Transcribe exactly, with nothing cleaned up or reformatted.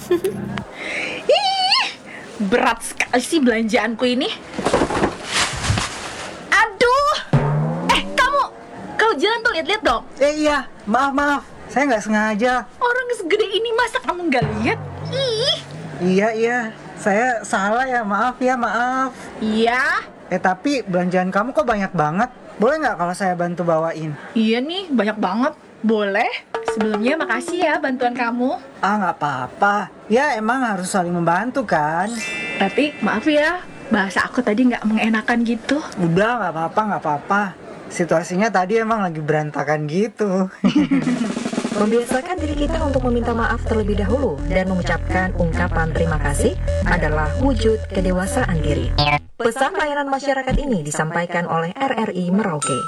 Ih, berat sekali sih belanjaanku ini. Aduh. Eh, kamu kalau jalan tuh lihat-lihat dong. Eh iya, maaf maaf, saya nggak sengaja. Orang segede ini masa kamu nggak lihat? Ih. Iya iya, saya salah ya, maaf ya maaf. Iya. Eh tapi belanjaan kamu kok banyak banget? Boleh nggak kalau saya bantu bawain? Iya nih, banyak banget. Boleh. Sebelumnya makasih ya bantuan kamu. Ah nggak apa-apa, ya emang harus saling membantu kan. Tapi maaf ya, bahasa aku tadi nggak mengenakan gitu. Udah nggak apa-apa nggak apa-apa. Situasinya tadi emang lagi berantakan gitu. Membiasakan diri kita untuk meminta maaf terlebih dahulu dan mengucapkan ungkapan terima kasih adalah wujud kedewasaan diri. Pesan layanan masyarakat ini disampaikan oleh R R I Merauke.